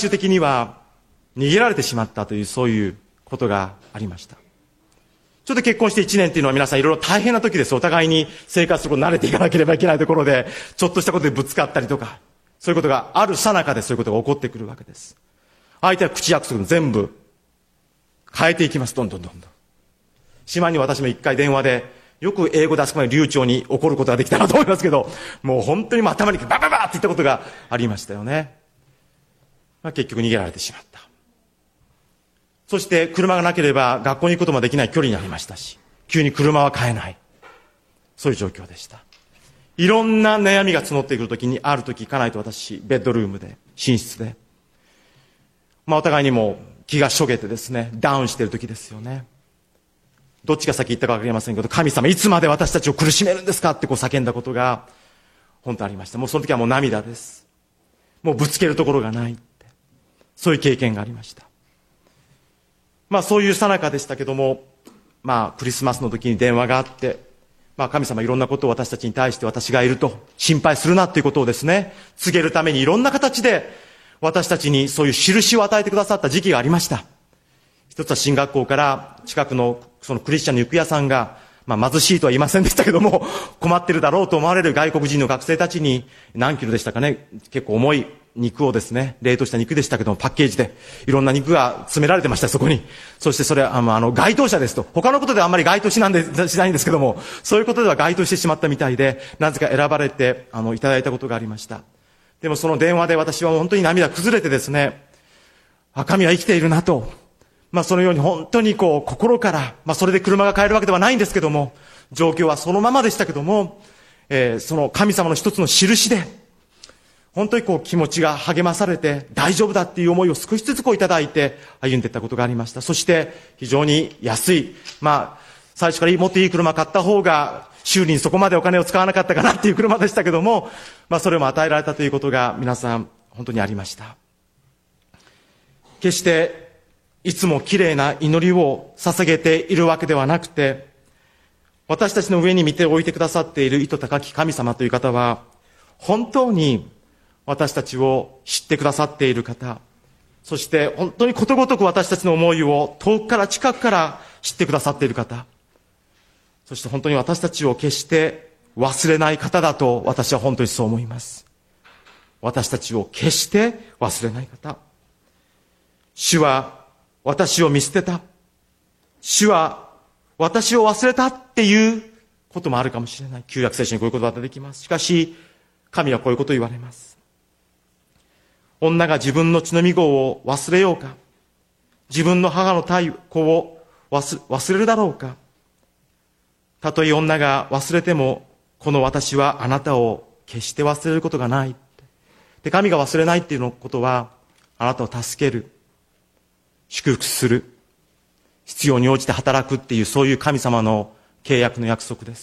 終的には逃げられてしまったという、そういうことがありました。ちょっと結婚して1年っていうのは皆さんいろいろ大変な時です。お互いに生活することに慣れていかなければいけないところで、ちょっとしたことでぶつかったりとか、そういうことがある最中でそういうことが起こってくるわけです。相手は口約束も全部変えていきます。どんどん。しまいに私も一回電話で、よく英語であそこまで流暢に怒ることができたなと思いますけど、もう本当に頭にバババって言ったことがありましたよね。結局逃げられてしまった。そして車がなければ学校に行くこともできない距離になりましたし、急に車は買えない。そういう状況でした。いろんな悩みが募ってくるときに、あるとき、家内と私、ベッドルームで、寝室で、お互いにも気がしょげてですね、ダウンしているときですよね。どっちが先言ったかわかりませんけど、神様いつまで私たちを苦しめるんですかって叫んだことが、本当ありました。もうその時はもう涙です。もうぶつけるところがないって。そういう経験がありました。そういう最中でしたけども、クリスマスの時に電話があって、神様いろんなことを私たちに対して私がいると心配するなっていうことをですね、告げるためにいろんな形で私たちにそういう印を与えてくださった時期がありました。一つは進学校から近くのそのクリスチャンの肉屋さんが、貧しいとは言いませんでしたけども、困ってるだろうと思われる外国人の学生たちに何キロでしたかね、結構重い肉をですね、冷凍した肉でしたけども、パッケージでいろんな肉が詰められてました、そこに。そしてそれは該当者ですと。他のことではあんまり該当しないんですけども、そういうことでは該当してしまったみたいで、なぜか選ばれていただいたことがありました。でもその電話で私は本当に涙崩れてですね、神は生きているなと。そのように本当に心から、それで車が買えるわけではないんですけども、状況はそのままでしたけども、その神様の一つの印で、本当に気持ちが励まされて、大丈夫だっていう思いを少しずついただいて、歩んでいったことがありました。そして、非常に安い、最初からもっといい車買った方が、修理にそこまでお金を使わなかったかなっていう車でしたけども、それも与えられたということが皆さん、本当にありました。決して、いつも綺麗な祈りを捧げているわけではなくて、私たちの上に見ておいてくださっている意図高き神様という方は、本当に私たちを知ってくださっている方、そして本当にことごとく私たちの思いを遠くから近くから知ってくださっている方、そして本当に私たちを決して忘れない方だと私は本当にそう思います。私たちを決して忘れない方。主は私を見捨てた。主は私を忘れたっていうこともあるかもしれない。旧約聖書にこういう言葉が出てきます。しかし、神はこういうことを言われます。女が自分の血のみ子を忘れようか。自分の母の胎子を忘れるだろうか。たとえ女が忘れても、この私はあなたを決して忘れることがない。で、神が忘れないっていうことは、あなたを助ける。祝福する。必要に応じて働くっていう、そういう神様の契約の約束です。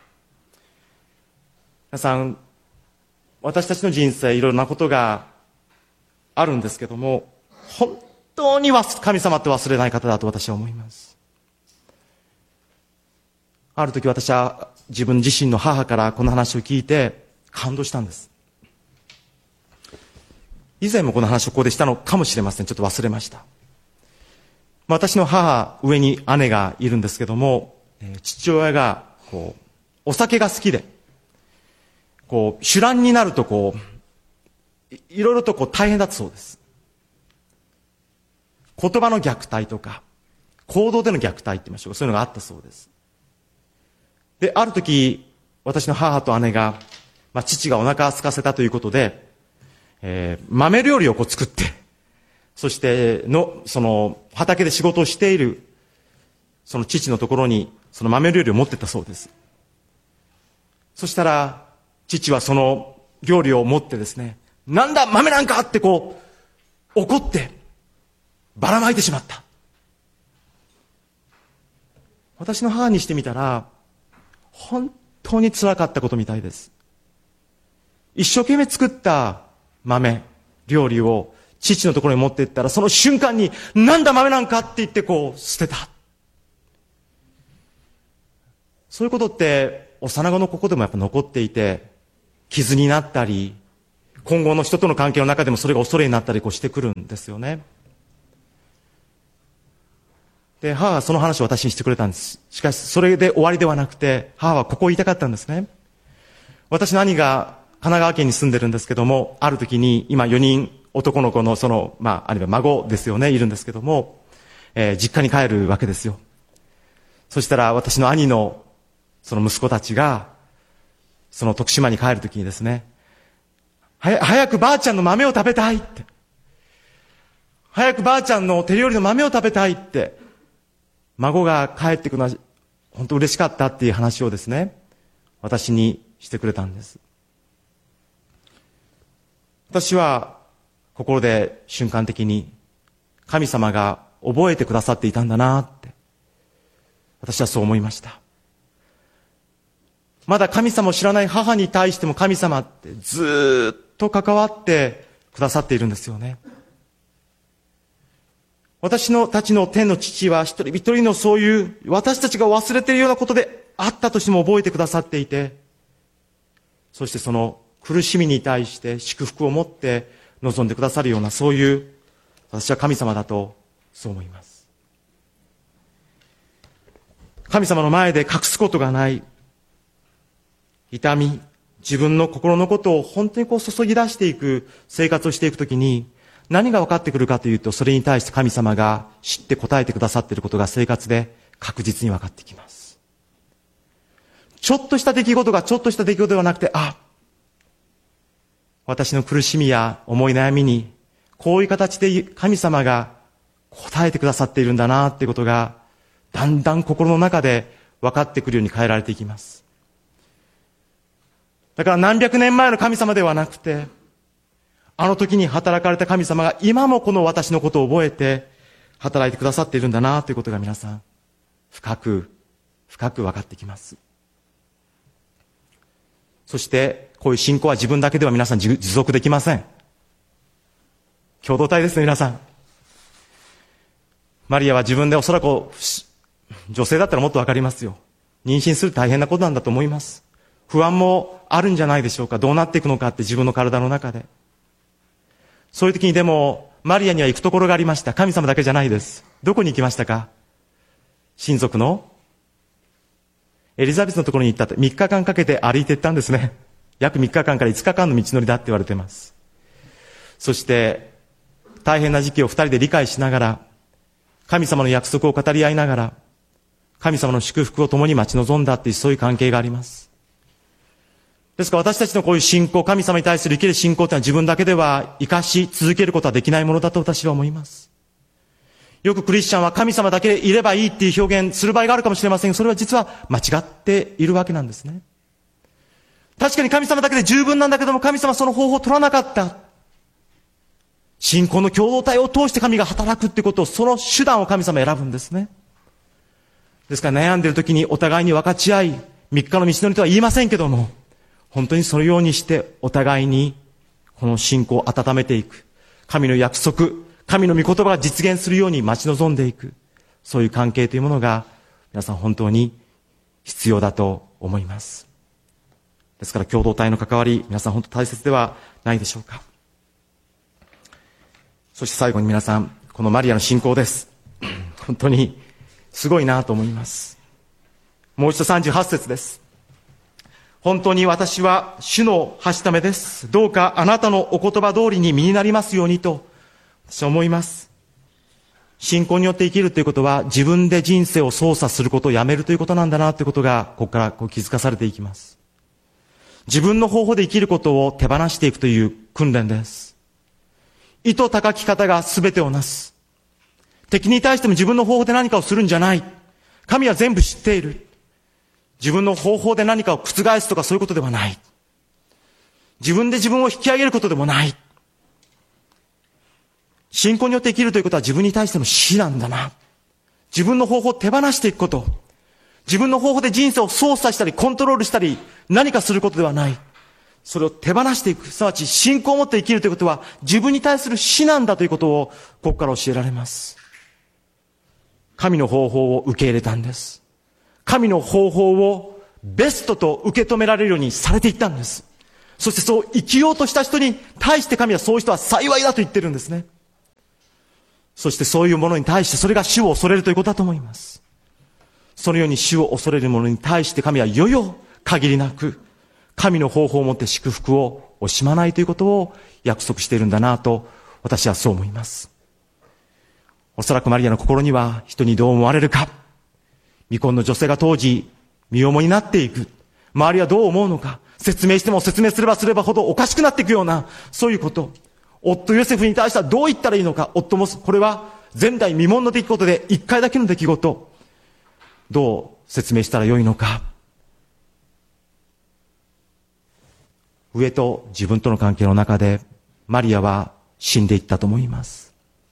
皆さん、私たちの人生いろんなことがあるんですけども、本当に神様って忘れない方だと私は思います。ある時私は自分自身の母からこの話を聞いて感動したんです。以前もこの話をここでしたのかもしれません。ちょっと忘れました。私の母、上に姉がいるんですけども、父親がお酒が好きで、酒乱になるといろいろと大変だったそうです。言葉の虐待とか、行動での虐待って言いましょうか、そういうのがあったそうです。で、ある時、私の母と姉が、父がお腹を空かせたということで、豆料理を作って、そしてその畑で仕事をしている、その父のところに、その豆料理を持ってったそうです。そしたら、父はその料理を持ってですね、なんだ豆なんかって怒って、ばらまいてしまった。私の母にしてみたら、本当に辛かったことみたいです。一生懸命作った豆、料理を父のところに持っていったら、その瞬間に、なんだ豆なんかって言って捨てた。そういうことって、幼子の心でもやっぱ残っていて、傷になったり、今後の人との関係の中でもそれが恐れになったりしてくるんんですよね。で、母はその話を私にしてくれたんです。しかし、それで終わりではなくて、母はここを言いたかったんですね。私の兄が神奈川県に住んでるんですけども、ある時に、今4人男の子のあるいは孫ですよね、いるんですけども、実家に帰るわけですよ。そしたら私の兄のその息子たちが、その徳島に帰る時にですね、早くばあちゃんの豆を食べたいって。早くばあちゃんの手料理の豆を食べたいって。孫が帰ってくるのは本当嬉しかったっていう話をですね、私にしてくれたんです。私は心で瞬間的に神様が覚えてくださっていたんだなって、私はそう思いました。まだ神様を知らない母に対しても神様ってずっと関わってくださっているんですよね。私たちの天の父は一人一人のそういう私たちが忘れているようなことであったとしても覚えてくださっていて、そしてその苦しみに対して祝福を持って望んでくださるような、そういう私は神様だとそう思います。神様の前で隠すことがない。痛み、自分の心のことを本当に注ぎ出していく生活をしていくときに、何が分かってくるかというと、それに対して神様が知って答えてくださっていることが生活で確実に分かってきます。ちょっとした出来事がちょっとした出来事ではなくて、私の苦しみや思い悩みに、こういう形で神様が答えてくださっているんだなっていうことが、だんだん心の中で分かってくるように変えられていきます。だから何百年前の神様ではなくて、あの時に働かれた神様が今もこの私のことを覚えて働いてくださっているんだなということが皆さん深く分かってきます。そしてこういう信仰は自分だけでは皆さん持続できません。共同体ですね、皆さん。マリアは自分でおそらく女性だったらもっと分かりますよ。妊娠する大変なことなんだと思います。不安もあるんじゃないでしょうか。どうなっていくのかって自分の体の中で。そういう時にでも、マリアには行くところがありました。神様だけじゃないです。どこに行きましたか？親族のエリザベスのところに行ったと。3日間かけて歩いて行ったんですね。約3日間から5日間の道のりだって言われています。そして、大変な時期を2人で理解しながら、神様の約束を語り合いながら、神様の祝福を共に待ち望んだっていう、そういう関係があります。ですから私たちのこういう信仰、神様に対する生きる信仰というのは自分だけでは生かし続けることはできないものだと私は思います。よくクリスチャンは神様だけでいればいいっていう表現する場合があるかもしれませんが、それは実は間違っているわけなんですね。確かに神様だけで十分なんだけども、神様はその方法を取らなかった。信仰の共同体を通して神が働くっていうことを、その手段を神様選ぶんですね。ですから悩んでいる時にお互いに分かち合い、3日の道のりとは言いませんけども、本当にそのようにしてお互いにこの信仰を温めていく。神の約束、神の御言葉が実現するように待ち望んでいく。そういう関係というものが皆さん本当に必要だと思います。ですから共同体の関わり、皆さん本当大切ではないでしょうか。そして最後に皆さん、このマリアの信仰です。本当にすごいなと思います。もう一度38節です。本当に私は主のはしためです。どうかあなたのお言葉通りに身になりますようにと私は思います。信仰によって生きるということは自分で人生を操作することをやめるということなんだなということがここから気づかされていきます。自分の方法で生きることを手放していくという訓練です。意図高き方が全てをなす。敵に対しても自分の方法で何かをするんじゃない。神は全部知っている。自分の方法で何かを覆すとかそういうことではない。自分で自分を引き上げることでもない。信仰によって生きるということは自分に対しての死なんだな。自分の方法を手放していくこと。自分の方法で人生を操作したりコントロールしたり何かすることではない。それを手放していく。すなわち信仰を持って生きるということは自分に対する死なんだということをここから教えられます。神の方法を受け入れたんです。神の方法をベストと受け止められるようにされていったんです。そしてそう生きようとした人に対して神はそういう人は幸いだと言ってるんですね。 そしてそういうものに対してそれが主を恐れるということだと思います。そのように主を恐れるものに対して神はよよ限りなく神の方法をもって祝福を惜しまないということを約束しているんだなと私はそう思います。おそらくマリアの心には人にどう思われるか、未婚の女性が当時身重になっていく、周りはどう思うのか、説明しても説明すればすればほどおかしくなっていくようなそういうこと、夫ヨセフに対してはどう言ったらいいのか、夫もこれは前代未聞の出来事で一回だけの出来事、どう説明したらよいのか、上と自分との関係の中でマリアは死んでいったと思います。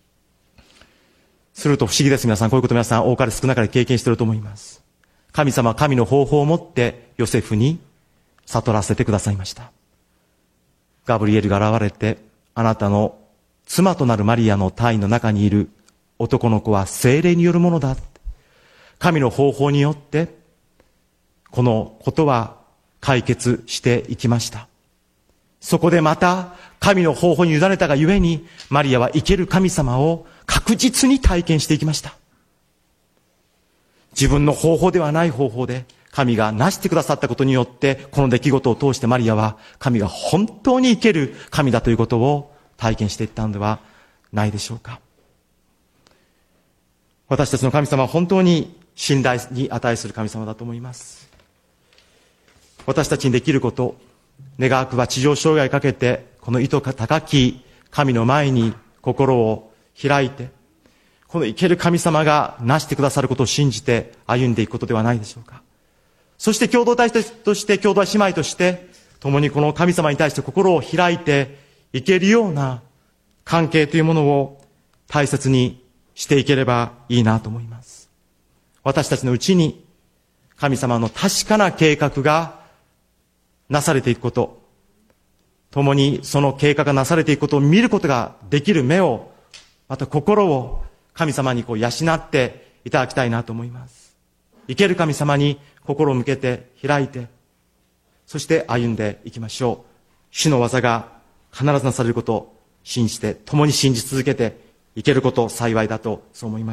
すると不思議です。皆さん、こういうこと皆さん多かれ少なかれ経験していると思います。神様は神の方法をもってヨセフに悟らせてくださいました。ガブリエルが現れて、あなたの妻となるマリアの胎の中にいる男の子は聖霊によるものだ。神の方法によってこのことは解決していきました。そこでまた神の方法に委ねたがゆえに、マリアは生ける神様を確実に体験していきました。自分の方法ではない方法で神がなしてくださったことによって、この出来事を通してマリアは神が本当に生ける神だということを体験していったのではないでしょうか。私たちの神様は本当に信頼に値する神様だと思います。私たちにできること、願わくは地上生涯かけてこの意図高き神の前に心を開いて、この生ける神様がなしてくださることを信じて歩んでいくことではないでしょうか。そして共同体として、共同姉妹として共にこの神様に対して心を開いていけるような関係というものを大切にしていければいいなと思います。私たちのうちに神様の確かな計画がなされていくこと、共にその計画がなされていくことを見ることができる目を、また心を神様に養っていただきたいなと思います。生ける神様に心を向けて開いて、そして歩んでいきましょう。主の技が必ずなされることを信じて、共に信じ続けていけることを幸いだとそう思います。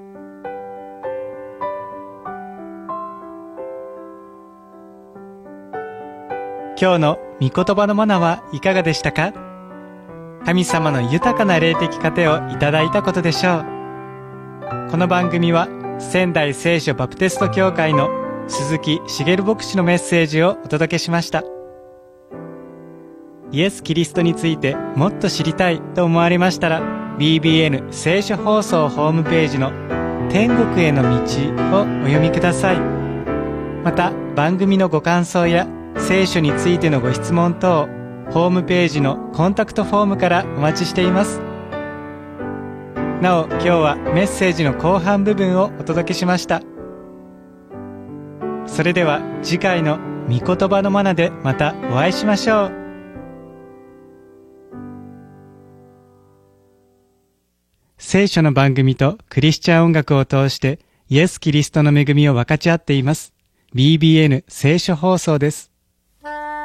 今日の御言葉のマナはいかがでしたか？神様の豊かな霊的糧をいただいたことでしょう。この番組は仙台聖書バプテスト教会の鈴木茂牧師のメッセージをお届けしました。イエス・キリストについてもっと知りたいと思われましたら、 BBN 聖書放送ホームページの天国への道をお読みください。また番組のご感想や聖書についてのご質問等、ホームページのコンタクトフォームからお待ちしています。なお、今日はメッセージの後半部分をお届けしました。それでは次回の御言葉のマナでまたお会いしましょう。聖書の番組とクリスチャン音楽を通してイエス・キリストの恵みを分かち合っています。BBN 聖書放送です。